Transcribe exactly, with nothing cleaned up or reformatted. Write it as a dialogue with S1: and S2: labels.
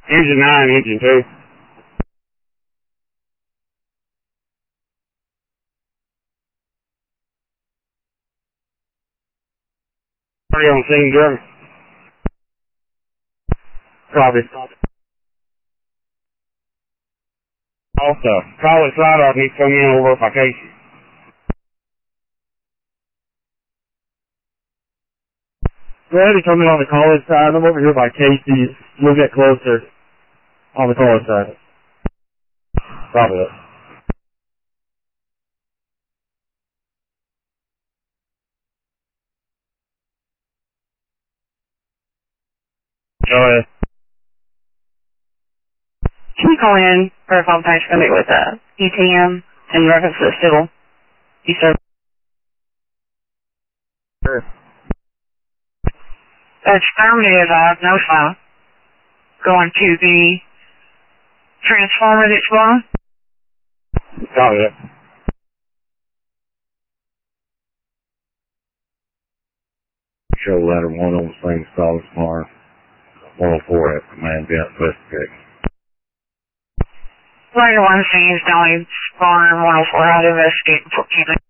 S1: Engine nine, engine two. Party on scene, Jeremy. Copy. Also, call it slide off needs to come in over verification. Go ahead and come in on the caller side. I'm over here by Casey's. We'll get closer on the caller side. Copy it. Go ahead.
S2: Can you call in for a conversation with me with uh, E T M in reference to the civil e-service?
S1: Sure.
S2: Exterminated uh, no file. Going to the transformer that's blown.
S1: Copy it. Show letter one on the same stall tomorrow. one oh four at command vent investigate.
S2: Later one seems down farm one oh four out investigate for